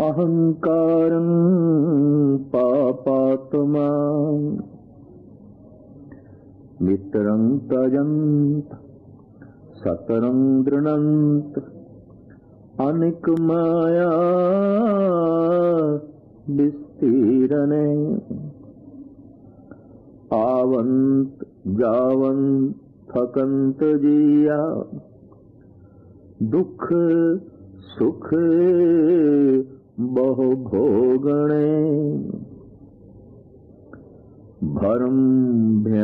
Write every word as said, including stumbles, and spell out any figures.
अहंकारं पापात्मा मित्रं त्यजन्त सतरं दृणन्त अनिक माया विस्तीरणे आवन्त जावन्त थकन्त जिया दुख सुख बहु भोगणे भरम